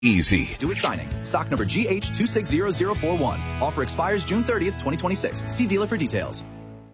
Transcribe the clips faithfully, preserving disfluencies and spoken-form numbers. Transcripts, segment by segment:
easy. Do it signing. Stock number G H two six zero zero four one. Offer expires June thirtieth, twenty twenty-six. See dealer for details.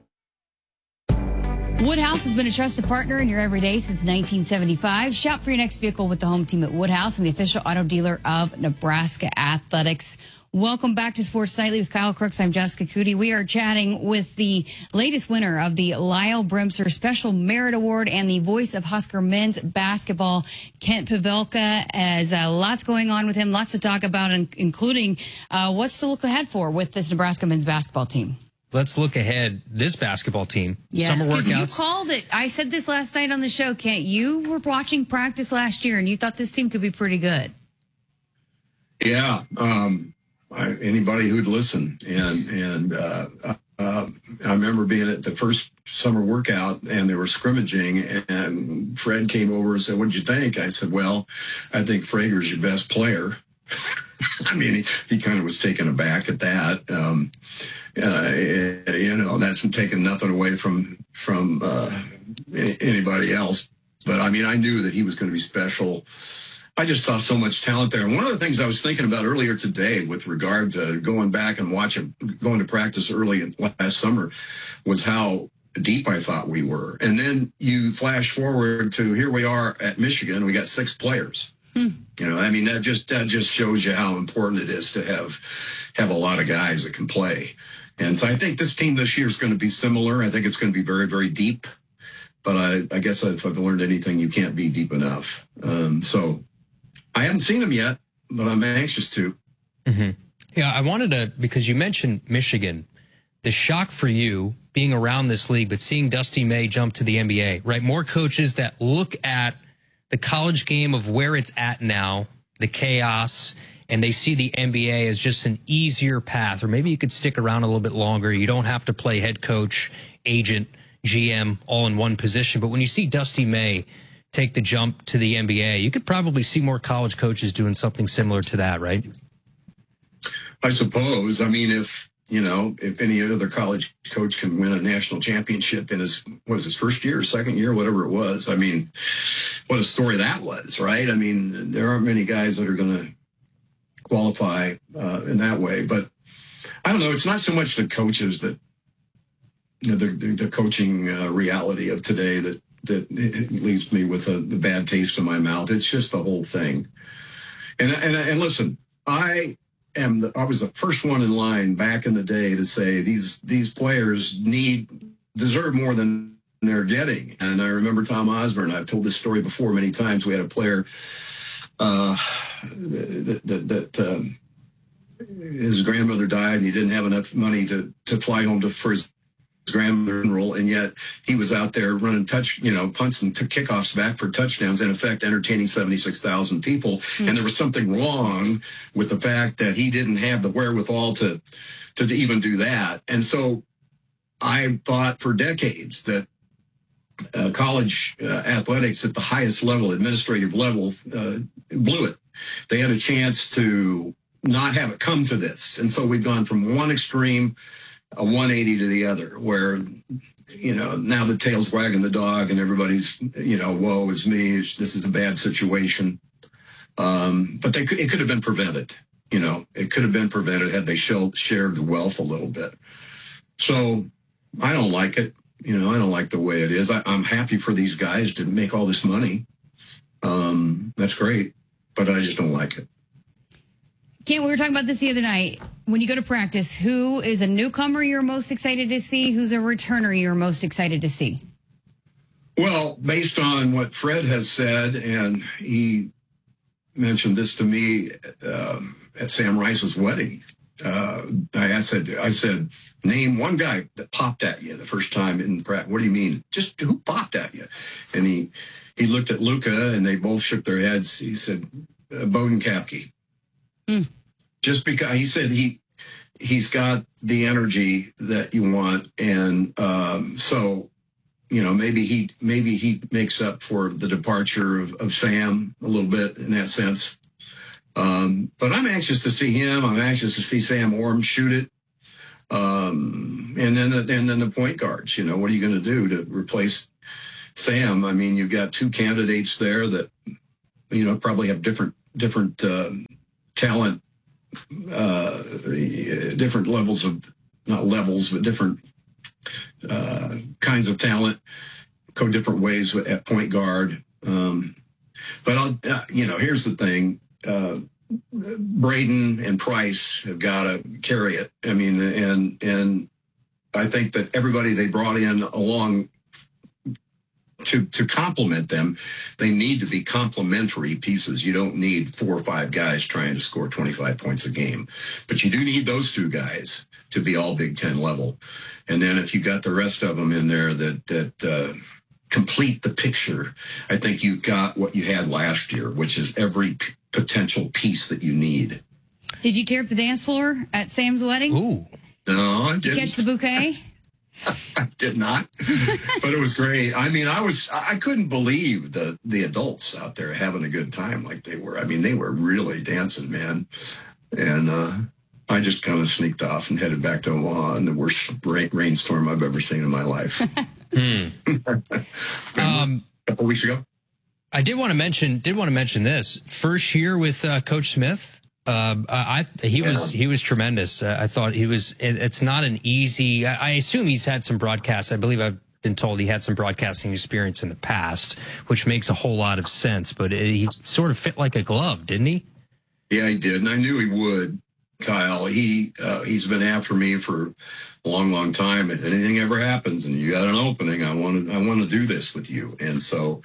Woodhouse has been a trusted partner in your everyday since nineteen seventy-five. Shop for your next vehicle with the home team at Woodhouse and the official auto dealer of Nebraska Athletics. Welcome back to Sports Nightly with Kyle Crooks. I'm Jessica Cootie. We are chatting with the latest winner of the Lyle Brimser Special Merit Award and the voice of Husker men's basketball, Kent Pavelka. As uh, lots going on with him, lots to talk about, including uh, what's to look ahead for with this Nebraska men's basketball team. Let's look ahead. This basketball team, yes, summer workouts. You called it. I said this last night on the show, Kent. You were watching practice last year, and you thought this team could be pretty good. Yeah. Um, I, anybody who'd listen. And and uh, uh, I remember being at the first summer workout, and they were scrimmaging, and Fred came over and said, "What'd you think?" I said, "Well, I think Frager's your best player." I mean, he, he kind of was taken aback at that. Um, uh, you know, that's taking nothing away from from uh, anybody else. But, I mean, I knew that he was going to be special. I just saw so much talent there. And one of the things I was thinking about earlier today with regard to going back and watching, going to practice early last summer was how deep I thought we were. And then you flash forward to here we are at Michigan. We got six players. Hmm. You know, I mean, that just that just shows you how important it is to have have a lot of guys that can play. And so I think this team this year is going to be similar. I think it's going to be very, very deep. But I, I guess if I've learned anything, you can't be deep enough. Um, so I haven't seen them yet, but I'm anxious to. Mm-hmm. Yeah, I wanted to, because you mentioned Michigan, the shock for you being around this league, but seeing Dusty May jump to the N B A, right? More coaches that look at the college game of where it's at now, the chaos, and they see the N B A as just an easier path, or maybe you could stick around a little bit longer. You don't have to play head coach, agent, G M all in one position. But when you see Dusty May take the jump to the N B A, you could probably see more college coaches doing something similar to that, right? I suppose. I mean, if, you know, if any other college coach can win a national championship in his, what was his first year, second year, whatever it was. I mean, what a story that was, right? I mean, there aren't many guys that are going to qualify uh, in that way. But I don't know. It's not so much the coaches that, you know, the, the, the coaching uh, reality of today that, that it leaves me with a, a bad taste in my mouth. It's just the whole thing. And, and, and listen, I am the, I was the first one in line back in the day to say these, these players need, deserve more than they're getting. And I remember Tom Osborne, I've told this story before many times. We had a player uh, that, that, that um, his grandmother died and he didn't have enough money to, to fly home to, for his grandmother enroll, and yet he was out there running touch, you know, punts and t- kickoffs back for touchdowns, in effect entertaining seventy-six thousand people. Mm. And there was something wrong with the fact that he didn't have the wherewithal to, to even do that. And so I thought for decades that uh, college uh, athletics at the highest level, administrative level, uh, blew it. They had a chance to not have it come to this. And so we've gone from one extreme, a one eighty to the other, where, you know, now the tail's wagging the dog and everybody's, you know, woe is me. This is a bad situation. Um, but they could, it could have been prevented. You know, it could have been prevented had they showed, shared the wealth a little bit. So I don't like it. You know, I don't like the way it is. I, I'm happy for these guys to make all this money. Um, that's great, but I just don't like it. Kent, we were talking about this the other night. When you go to practice, who is a newcomer you're most excited to see? Who's a returner you're most excited to see? Well, based on what Fred has said, and he mentioned this to me um, at Sam Rice's wedding, uh, I said, I said, name one guy that popped at you the first time in practice. What do you mean? Just who popped at you? And he, he looked at Luka, and they both shook their heads. He said, uh, Bowden Kapke. Mm. Just because he said he he's got the energy that you want, and um, so you know maybe he maybe he makes up for the departure of, of Sam a little bit in that sense. Um, but I'm anxious to see him. I'm anxious to see Sam Orm shoot it, um, and then the, and then the point guards. You know, what are you going to do to replace Sam? I mean, you've got two candidates there that you know probably have different different uh, talent, uh, different levels of, not levels, but different uh, kinds of talent, go different ways at point guard. Um, but, I'll, uh, you know, here's the thing. Uh, Braden and Price have got to carry it. I mean, and and I think that everybody they brought in along to to complement them, they need to be complementary pieces. You don't need four or five guys trying to score twenty-five points a game, but you do need those two guys to be all Big Ten level. And then if you got the rest of them in there that that uh, complete the picture, I think you've got what you had last year, which is every p- potential piece that you need. Did you tear up the dance floor at Sam's wedding? Ooh. No, I didn't. Did you catch the bouquet? I did not, but it was great. I mean, I was, I couldn't believe the, the adults out there having a good time like they were. I mean, they were really dancing, man. And uh, I just kind of sneaked off and headed back to Omaha in the worst rain, rainstorm I've ever seen in my life. hmm. um, a couple weeks ago. I did want to mention, did want to mention this first year with uh, Coach Smith. Uh, I, he yeah. was, he was tremendous. Uh, I thought he was, it, it's not an easy, I, I assume he's had some broadcasts. I believe I've been told he had some broadcasting experience in the past, which makes a whole lot of sense, but it, he sort of fit like a glove, didn't he? Yeah, he did. And I knew he would, Kyle. He, uh, he's been after me for a long, long time. If anything ever happens and you got an opening, I want to, I want to do this with you. And so,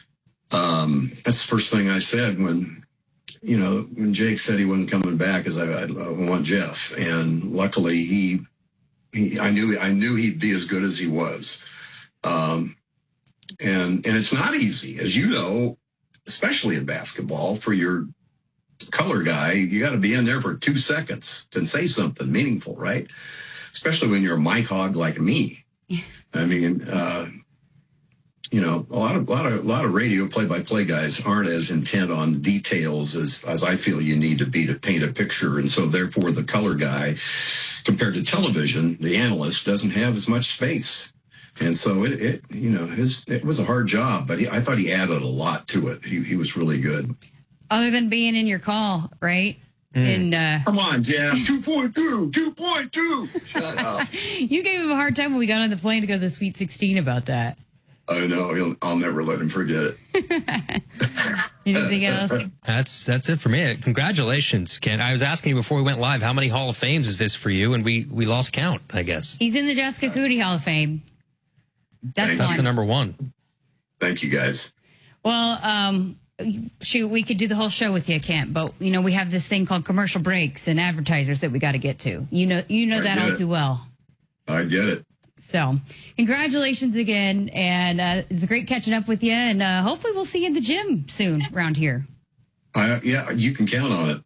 um, that's the first thing I said when, you know, when Jake said he wasn't coming back, is I, I, I want Jeff, and luckily he, he, I knew, I knew he'd be as good as he was, um, and and it's not easy, as you know, especially in basketball, for your color guy, you got to be in there for two seconds to say something meaningful, right? Especially when you're a mic hog like me. I mean. Uh, You know, a lot of, lot of, lot of radio play-by-play guys aren't as intent on details as, as I feel you need to be to paint a picture. And so therefore the color guy, compared to television, the analyst doesn't have as much space. And so it, it you know, his, it was a hard job, but he, I thought he added a lot to it. He, he was really good. Other than being in your call, right? Mm. In, uh, Come on, Jeff. two point two, two point two. Shut up. You gave him a hard time when we got on the plane to go to the Sweet sixteen about that. I know. I'll never let him forget it. Anything else? That's that's it for me. Congratulations, Ken. I was asking you before we went live, how many Hall of Fames is this for you? And we, we lost count, I guess. He's in the Jessica Cootie Hall of Fame. That's, that's the number one. Thank you, guys. Well, um, shoot, we could do the whole show with you, Kent, but, you know, we have this thing called commercial breaks and advertisers that we got to get to. You know, you know that all too well. I get it. So, congratulations again, and uh, it's great catching up with you, and uh, hopefully we'll see you in the gym soon around here. Uh, yeah, you can count on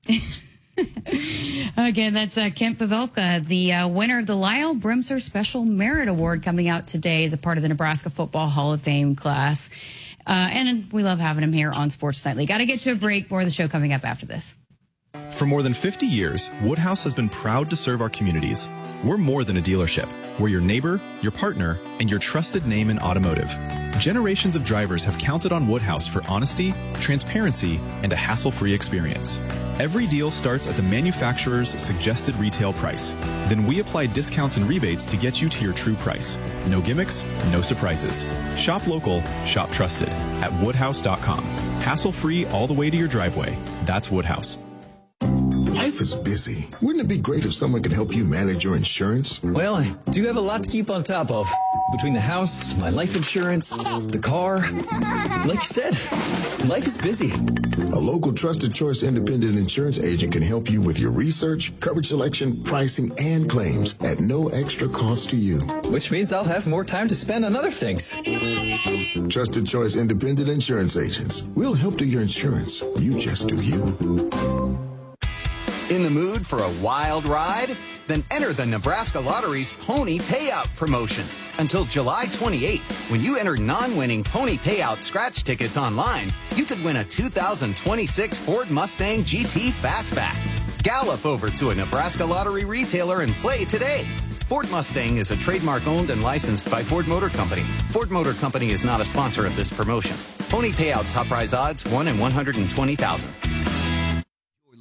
it. Again, that's uh, Kent Pavelka, the uh, winner of the Lyle Bremser Special Merit Award, coming out today as a part of the Nebraska Football Hall of Fame class. Uh, and we love having him here on Sports Nightly. Got to get to a break. More of the show coming up after this. For more than fifty years, Woodhouse has been proud to serve our communities. We're more than a dealership. We're your neighbor, your partner, and your trusted name in automotive. Generations of drivers have counted on Woodhouse for honesty, transparency, and a hassle-free experience. Every deal starts at the manufacturer's suggested retail price. Then we apply discounts and rebates to get you to your true price. No gimmicks, no surprises. Shop local, shop trusted at woodhouse dot com. Hassle-free all the way to your driveway. That's Woodhouse. Life is busy. Wouldn't it be great if someone could help you manage your insurance? Well, I do have a lot to keep on top of. Between the house, my life insurance, the car. Like you said, life is busy. A local Trusted Choice independent insurance agent can help you with your research, coverage selection, pricing, and claims at no extra cost to you. Which means I'll have more time to spend on other things. Trusted Choice independent insurance agents. We'll help do your insurance. You just do you. In the mood for a wild ride? Then enter the Nebraska Lottery's Pony Payout promotion. Until July twenty-eighth, when you enter non-winning Pony Payout scratch tickets online, you could win a two thousand twenty-six Ford Mustang G T Fastback. Gallop over to a Nebraska Lottery retailer and play today. Ford Mustang is a trademark owned and licensed by Ford Motor Company. Ford Motor Company is not a sponsor of this promotion. Pony Payout top prize odds one in one hundred twenty thousand.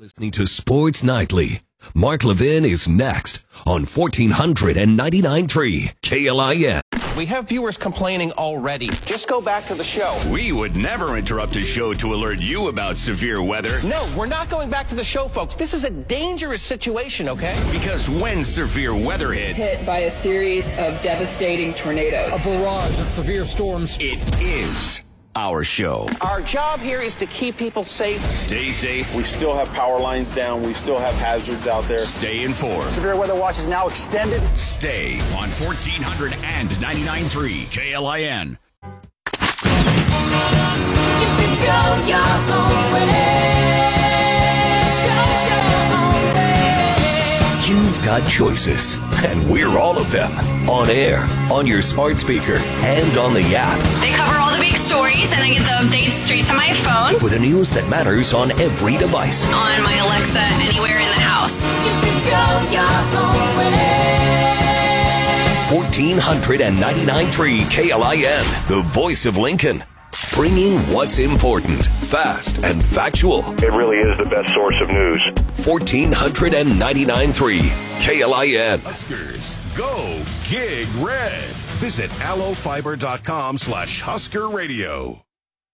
Listening to Sports Nightly. Mark Levin is next on fourteen ninety-nine point three K L I N. We have viewers complaining already. Just go back to the show. We would never interrupt a show to alert you about severe weather. No, we're not going back to the show, folks. This is a dangerous situation, okay? Because when severe weather hits... hit by a series of devastating tornadoes. A barrage of severe storms. It is our show. Our job here is to keep people safe. Stay safe. We still have power lines down. We still have hazards out there. Stay informed. Severe weather watch is now extended. Stay on fourteen ninety-nine point three K L I N. You can go your own way. You've got choices, and we're all of them. On air, on your smart speaker, and on the app. They cover all the big stories, and I get the updates straight to my phone. For the news that matters on every device. On my Alexa, anywhere in the house. You can go your own way. fourteen ninety-nine point three K L I N, the voice of Lincoln. Bringing what's important, fast and factual. It really is the best source of news. fourteen ninety-nine point three K L I N. Huskers, go gig red. Visit allofiber.com slash Husker Radio.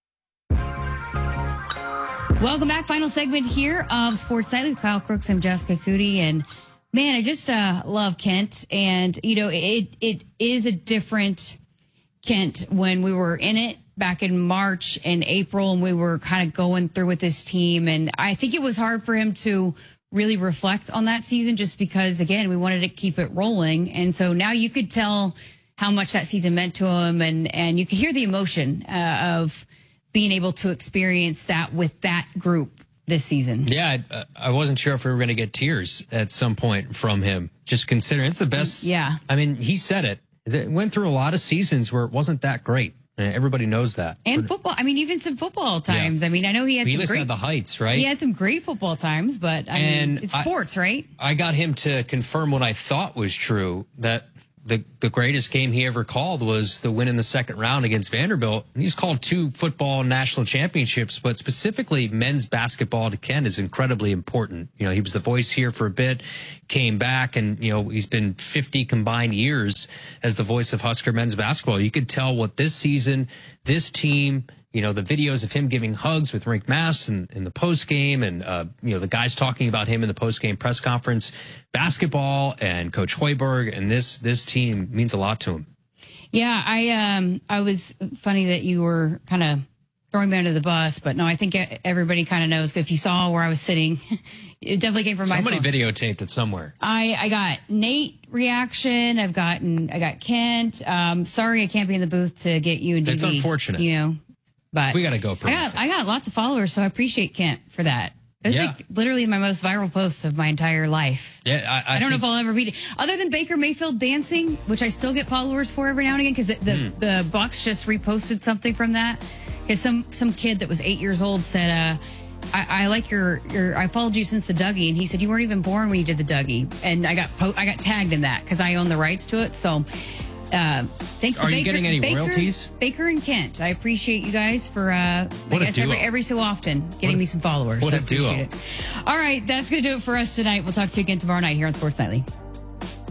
Welcome back. Final segment here of Sports Nightly with Kyle Crooks. I'm Jessica Cootie. And man, I just uh, love Kent. And, you know, it it is a different Kent when we were in it back in March and April, and we were kind of going through with this team. And I think it was hard for him to really reflect on that season just because, again, we wanted to keep it rolling. And so now you could tell how much that season meant to him, and, and you could hear the emotion uh, of being able to experience that with that group this season. Yeah, I, I wasn't sure if we were going to get tears at some point from him, just considering it's the best. Yeah. I mean, he said it. It went through a lot of seasons where it wasn't that great. Everybody knows that. And football. I mean, even some football times. Yeah. I mean, I know he had he some great. At the heights, right? He had some great football times, but I and mean, it's sports, I, right? I got him to confirm what I thought was true, that the the greatest game he ever called was the win in the second round against Vanderbilt. And he's called two football national championships, but specifically men's basketball to Ken is incredibly important. You know, he was the voice here for a bit, came back, and, you know, he's been fifty combined years as the voice of Husker men's basketball. You could tell what this season, this team, you know, the videos of him giving hugs with Rick Mast in, in the postgame, and, uh, you know, the guys talking about him in the postgame press conference. Basketball and Coach Hoiberg and this this team means a lot to him. Yeah, I um I was funny that you were kind of throwing me under the bus, but no, I think everybody kind of knows. If you saw where I was sitting, it definitely came from my Somebody phone. videotaped it somewhere. I, I got Nate reaction. I've gotten, I got Kent. Um, sorry I can't be in the booth to get you and D B. It's unfortunate. You know, but we got to go. I got, I got lots of followers, so I appreciate Kent for that. It was yeah. like literally my most viral post of my entire life. Yeah, I, I, I don't think... know if I'll ever beat it. Other than Baker Mayfield dancing, which I still get followers for every now and again, because the, the, mm. the Bucks just reposted something from that. Because some, some kid that was eight years old said, uh, I, I like your, your, I followed you since the Dougie. And he said, you weren't even born when you did the Dougie. And I got, po- I got tagged in that because I own the rights to it. So, uh, thanks to Are Baker. you getting any Baker, royalties? Baker and Kent. I appreciate you guys for, uh, I what guess every, every so often getting what me some followers. What so a duo. It. All right. That's going to do it for us tonight. We'll talk to you again tomorrow night here on Sports Nightly.